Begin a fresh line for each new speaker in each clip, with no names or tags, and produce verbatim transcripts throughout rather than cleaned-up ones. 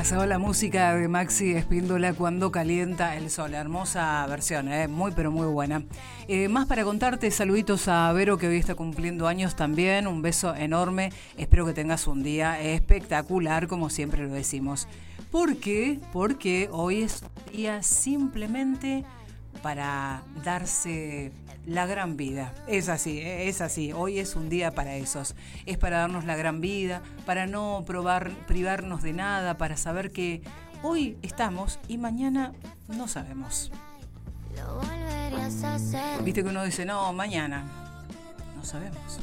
Pasaba la música de Maxi Espíndola, Cuando calienta el sol. Hermosa versión, ¿eh? Muy pero muy buena. Eh, más para contarte, saluditos a Vero, que hoy está cumpliendo años también. Un beso enorme. Espero que tengas un día espectacular, como siempre lo decimos. ¿Por qué? Porque hoy es un día simplemente para darse la gran vida. Es así, es así. Hoy es un día para esos. Es para darnos la gran vida, para no probar, privarnos de nada, para saber que hoy estamos y mañana no sabemos. Viste que uno dice, no, mañana. No sabemos.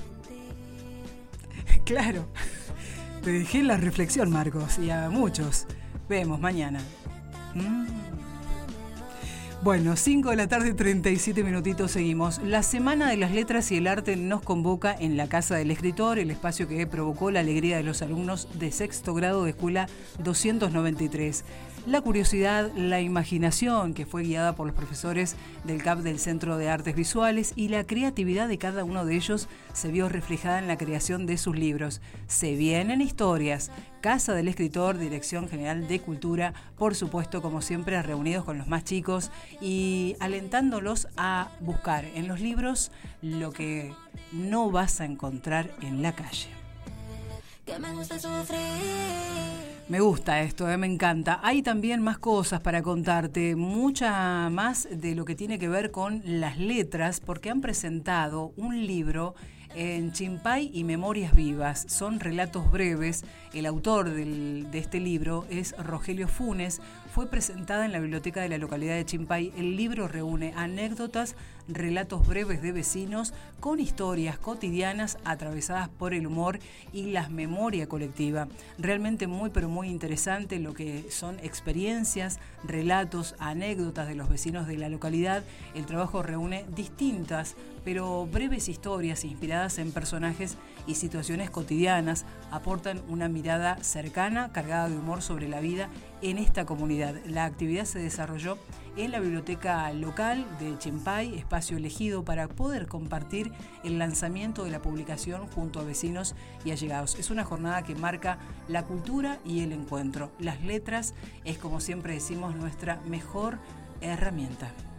Claro. Te dejé en la reflexión, Marcos, y a muchos. Vemos mañana. Mm. Bueno, cinco de la tarde, treinta y siete minutitos, seguimos. La Semana de las Letras y el Arte nos convoca en la Casa del Escritor, el espacio que provocó la alegría de los alumnos de sexto grado de Escuela doscientos noventa y tres. La curiosidad, la imaginación, que fue guiada por los profesores del C A P del Centro de Artes Visuales, y la creatividad de cada uno de ellos se vio reflejada en la creación de sus libros. Se vienen historias. Casa del Escritor, Dirección General de Cultura, por supuesto, como siempre, reunidos con los más chicos y alentándolos a buscar en los libros lo que no vas a encontrar en la calle. Que me gusta sufrir. Me gusta esto, eh, me encanta. Hay también más cosas para contarte, mucha más de lo que tiene que ver con las letras, porque han presentado un libro en Chimpay y Memorias Vivas. Son relatos breves. El autor del, de este libro es Rogelio Funes. Fue presentada en la biblioteca de la localidad de Chimpay. El libro reúne anécdotas, relatos breves de vecinos con historias cotidianas atravesadas por el humor y la memoria colectiva. Realmente muy pero muy interesante lo que son experiencias, relatos, anécdotas de los vecinos de la localidad. El trabajo reúne distintas pero breves historias inspiradas en personajes y situaciones cotidianas. Aportan una mirada cercana, cargada de humor sobre la vida en esta comunidad. La actividad se desarrolló en la biblioteca local de Chimpay, espacio elegido para poder compartir el lanzamiento de la publicación junto a vecinos y allegados. Es una jornada que marca la cultura y el encuentro. Las letras es, como siempre decimos, nuestra mejor herramienta.